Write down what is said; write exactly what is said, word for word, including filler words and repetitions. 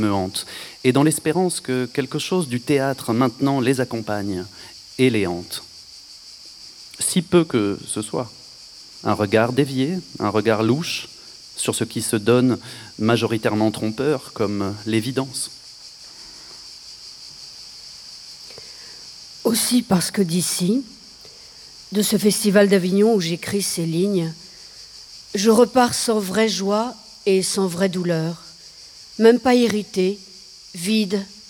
me hante, et dans l'espérance que quelque chose du théâtre maintenant les accompagne et les hante. Si peu que ce soit. Un regard dévié, un regard louche, sur ce qui se donne majoritairement trompeur comme l'évidence. Aussi parce que d'ici, de ce festival d'Avignon où j'écris ces lignes, je repars sans vraie joie et sans vraie douleur, même pas irrité, vide,